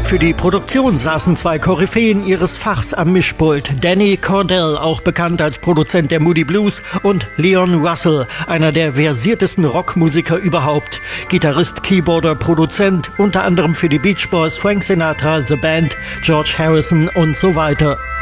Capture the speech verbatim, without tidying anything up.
Für die Produktion saßen zwei Koryphäen ihres Fachs am Mischpult. Danny Cordell, auch bekannt als Produzent der Moody Blues, und Leon Russell, einer der versiertesten Rockmusiker überhaupt. Gitarrist, Keyboarder, Produzent, unter anderem für die Beach Boys, Frank Sinatra, The Band, George Harrison und so weiter.